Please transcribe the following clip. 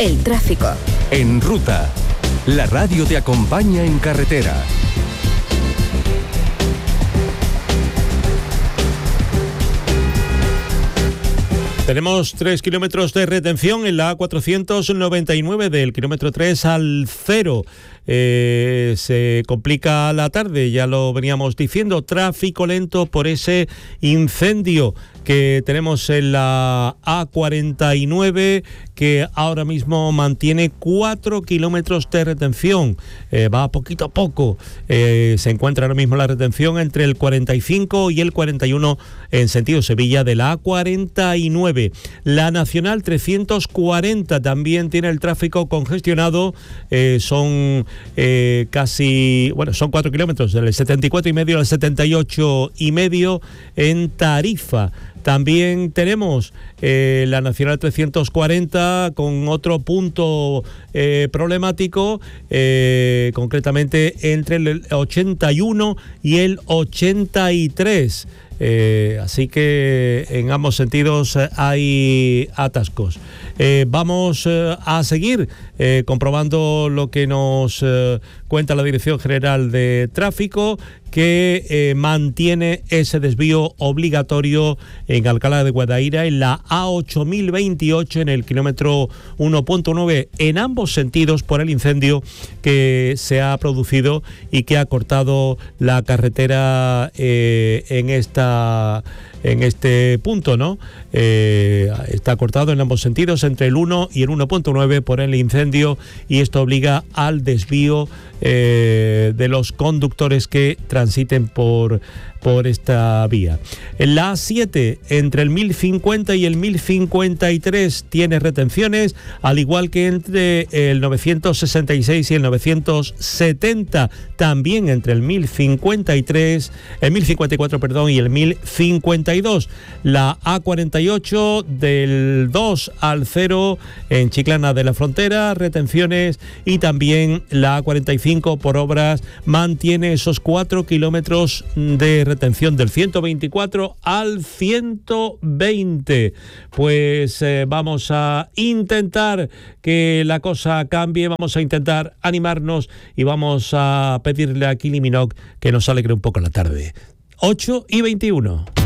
El tráfico. En Ruta, la radio te acompaña en carretera. Tenemos 3 kilómetros de retención en la A499 del kilómetro 3 al 0. Se complica la tarde, ya lo veníamos diciendo, tráfico lento por ese incendio que tenemos en la A49, que ahora mismo mantiene 4 kilómetros de retención. Va poquito a poco. Se encuentra ahora mismo la retención entre el 45 y el 41 en sentido Sevilla de la A49. La Nacional 340 también tiene el tráfico congestionado. Son 4 kilómetros, del 74,5 al 78,5 en Tarifa. También tenemos la Nacional 340 con otro punto problemático, concretamente entre el 81 y el 83. Así que en ambos sentidos hay atascos. Vamos a seguir comprobando lo que nos cuenta la Dirección General de Tráfico, que mantiene ese desvío obligatorio en Alcalá de Guadaira, en la A8028, en el kilómetro 1.9, en ambos sentidos por el incendio que se ha producido y que ha cortado la carretera en este punto, ¿no? Está cortado en ambos sentidos entre el 1 y el 1.9 por el incendio, y esto obliga al desvío de los conductores que transiten por esta vía. En la A7, entre el 1050 y el 1053, tiene retenciones, al igual que entre el 966 y el 970, también entre el 1054 y el 1052. La A48, del 2 al 0 en Chiclana de la Frontera, retenciones, y también la A45 por obras mantiene esos 4 kilómetros de retención del 124 al 120. Pues vamos a intentar que la cosa cambie, vamos a intentar animarnos y vamos a pedirle a Kylie Minogue que nos alegre un poco la tarde. 8:21.